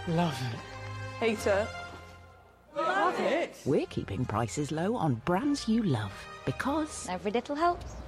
Love it. Hate it. Love it. We're keeping prices low on brands you love because Every little helps.